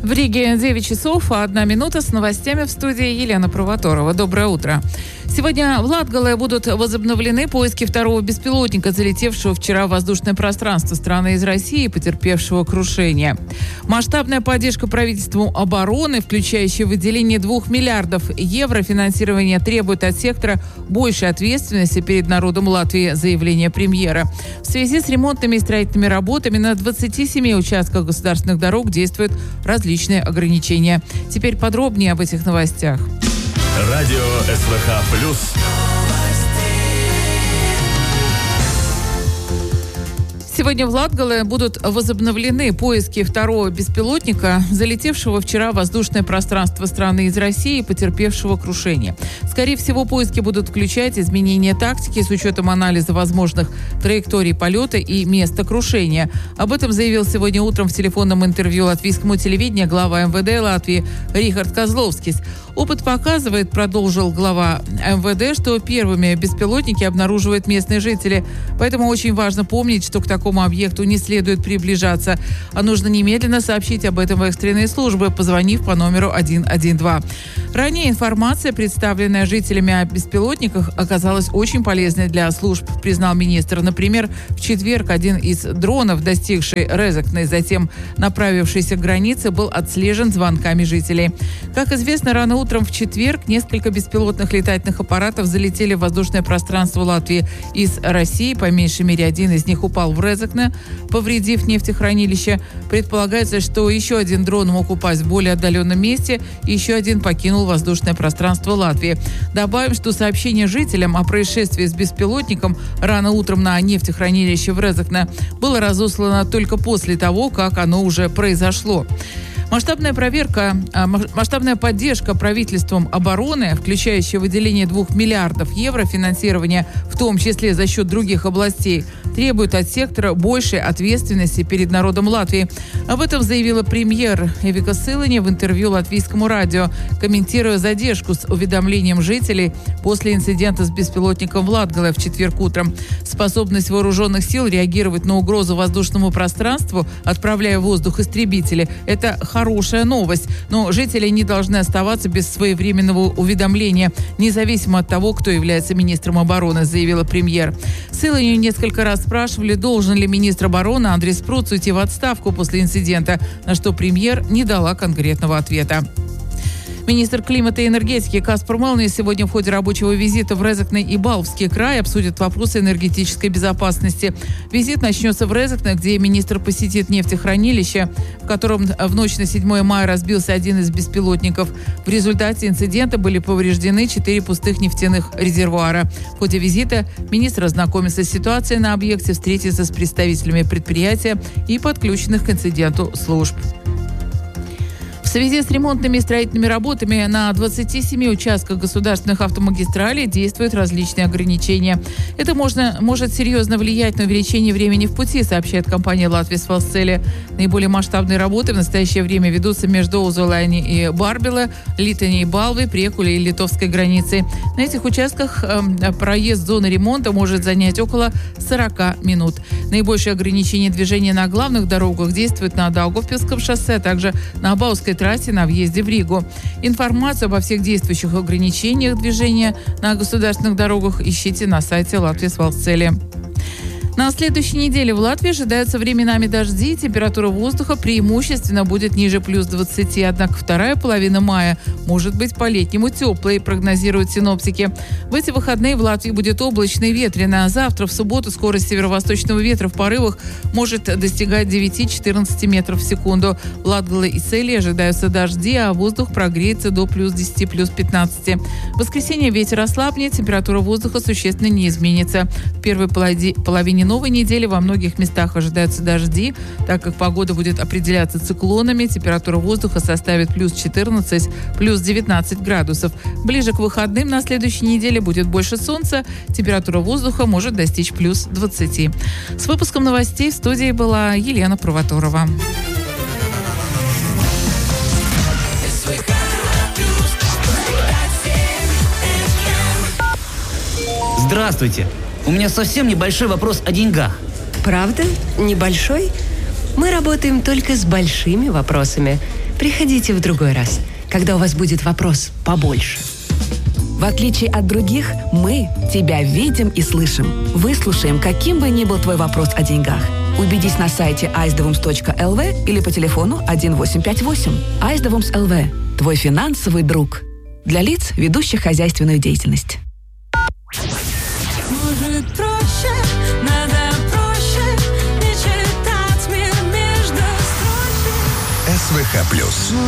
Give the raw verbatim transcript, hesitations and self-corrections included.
В Риге девять часов, а одна минута. С новостями в студии Елена Провоторова. Доброе утро. Сегодня в Латгале будут возобновлены поиски второго беспилотника, залетевшего вчера в воздушное пространство страны из России и потерпевшего крушение. Масштабная поддержка правительству обороны, включающая выделение двух миллиардов евро финансирования, требует от сектора большей ответственности перед народом Латвии, заявление премьера. В связи с ремонтными и строительными работами на двадцати семи участках государственных дорог действуют различные ограничения. Теперь подробнее об этих новостях. Радио СВХ плюс. Сегодня в Латгале будут возобновлены поиски второго беспилотника, залетевшего вчера в воздушное пространство страны из России и потерпевшего крушение. Скорее всего, поиски будут включать изменение тактики с учетом анализа возможных траекторий полета и места крушения. Об этом заявил сегодня утром в телефонном интервью латвийскому телевидению глава эм вэ дэ Латвии Рихард Козловскис. Опыт показывает, продолжил глава эм вэ дэ, что первыми беспилотники обнаруживают местные жители. Поэтому очень важно помнить, что к такому объекту не следует приближаться, а нужно немедленно сообщить об этом в экстренные службы, позвонив по номеру один один два. Ранее информация, представленная жителями о беспилотниках, оказалась очень полезной для служб, признал министр. Например, в четверг один из дронов, достигший Резекне, затем направившийся к границе, был отслежен звонками жителей. Как известно, рано утром в четверг несколько беспилотных летательных аппаратов залетели в воздушное пространство Латвии из России. По меньшей мере, один из них упал в Резекне, повредив нефтехранилище. Предполагается, что еще один дрон мог упасть в более отдаленном месте, и еще один покинул воздушное пространство Латвии. Добавим, что сообщение жителям о происшествии с беспилотником рано утром на нефтехранилище в Резекне было разослано только после того, как оно уже произошло. Масштабная проверка, масштабная поддержка правительством обороны, включающая выделение двух миллиардов евро финансирования, в том числе за счет других областей, требует от сектора большей ответственности перед народом Латвии. Об этом заявила премьер Эвика Силани в интервью латвийскому радио, комментируя задержку с уведомлением жителей после инцидента с беспилотником в Латгале в четверг утром. Способность вооруженных сил реагировать на угрозу воздушному пространству, отправляя в воздух истребители, это хорошая новость. Но жители не должны оставаться без своевременного уведомления, независимо от того, кто является министром обороны, заявила премьер. Силани несколько раз спрашивали, должен ли министр обороны Андрей Спруц уйти в отставку после инцидента, на что премьер не дала конкретного ответа. Министр климата и энергетики Каспар Мелни сегодня в ходе рабочего визита в Резекне и Балвский край обсудит вопросы энергетической безопасности. Визит начнется в Резекне, где министр посетит нефтехранилище, в котором в ночь на седьмое мая разбился один из беспилотников. В результате инцидента были повреждены четыре пустых нефтяных резервуара. В ходе визита министр ознакомится с ситуацией на объекте, встретится с представителями предприятия и подключенных к инциденту служб. В связи с ремонтными и строительными работами на двадцати семи участках государственных автомагистралей действуют различные ограничения. Это можно, может серьезно влиять на увеличение времени в пути, сообщает компания «Латвия Валсцеле». Наиболее масштабные работы в настоящее время ведутся между Озолани и Барбеле, Литани и Балвы, Прекуле и литовской границей. На этих участках э, проезд зоны ремонта может занять около сорока минут. Наибольшие ограничения движения на главных дорогах действуют на Даугавпилском шоссе, а также на Абауской трассе на въезде в Ригу. Информацию обо всех действующих ограничениях движения на государственных дорогах ищите на сайте Латвия Валсцеле. На следующей неделе в Латвии ожидаются временами дожди, температура воздуха преимущественно будет ниже плюс двадцати, однако вторая половина мая может быть по-летнему теплой, прогнозируют синоптики. В эти выходные в Латвии будет облачно и ветрено, а завтра, в субботу, скорость северо-восточного ветра в порывах может достигать девяти-четырнадцати метров в секунду. В Латгале и Целе ожидаются дожди, а воздух прогреется до плюс десяти, плюс пятнадцати. В воскресенье ветер ослабнет, температура воздуха существенно не изменится. В первой половине новой недели во многих местах ожидаются дожди, так как погода будет определяться циклонами. Температура воздуха составит плюс четырнадцать, плюс девятнадцать градусов. Ближе к выходным на следующей неделе будет больше солнца. Температура воздуха может достичь плюс двадцати. С выпуском новостей в студии была Елена Провоторова. Здравствуйте. У меня совсем небольшой вопрос о деньгах. Правда? Небольшой? Мы работаем только с большими вопросами. Приходите в другой раз, когда у вас будет вопрос побольше. В отличие от других, мы тебя видим и слышим. Выслушаем, каким бы ни был твой вопрос о деньгах. Убедись на сайте айсдевумс точка эл ви или по телефону один восемь пять восемь. айсдевумс точка эл ви. Твой финансовый друг. Для лиц, ведущих хозяйственную деятельность. Может, проще, надо проще, не читать мир между строчек. СВХ плюс.